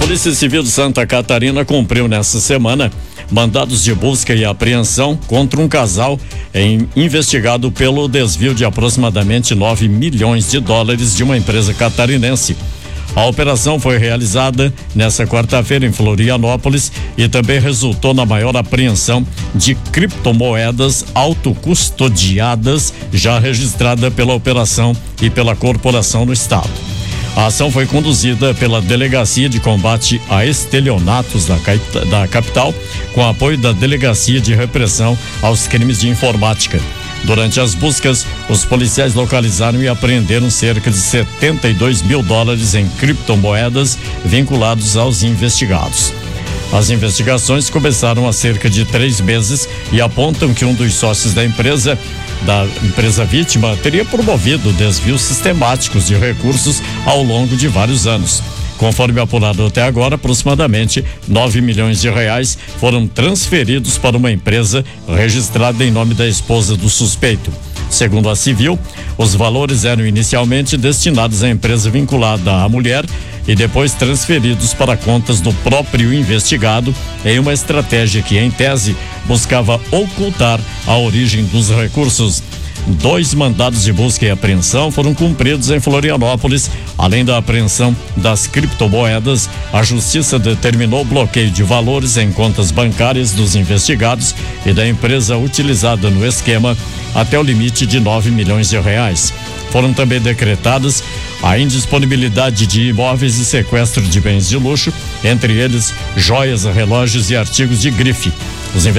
Polícia Civil de Santa Catarina cumpriu nesta semana mandados de busca e apreensão contra um casal investigado pelo desvio de aproximadamente 9 milhões de dólares de uma empresa catarinense. A operação foi realizada nesta quarta-feira em Florianópolis e também resultou na maior apreensão de criptomoedas autocustodiadas já registrada pela operação e pela corporação no estado. A ação foi conduzida pela Delegacia de Combate a Estelionatos da capital, com apoio da Delegacia de Repressão aos Crimes de Informática. Durante as buscas, os policiais localizaram e apreenderam cerca de 72 mil dólares em criptomoedas vinculados aos investigados. As investigações começaram há cerca de 3 meses e apontam que um dos sócios da empresa vítima teria promovido desvios sistemáticos de recursos ao longo de vários anos. Conforme apurado até agora, aproximadamente 9 milhões de reais foram transferidos para uma empresa registrada em nome da esposa do suspeito. Segundo a Civil, os valores eram inicialmente destinados à empresa vinculada à mulher e depois transferidos para contas do próprio investigado em uma estratégia que, em tese, buscava ocultar a origem dos recursos. 2 mandados de busca e apreensão foram cumpridos em Florianópolis. Além da apreensão das criptomoedas, a Justiça determinou o bloqueio de valores em contas bancárias dos investigados e da empresa utilizada no esquema até o limite de 9 milhões de reais. Foram também decretadas a indisponibilidade de imóveis e sequestro de bens de luxo, entre eles joias, relógios e artigos de grife. Os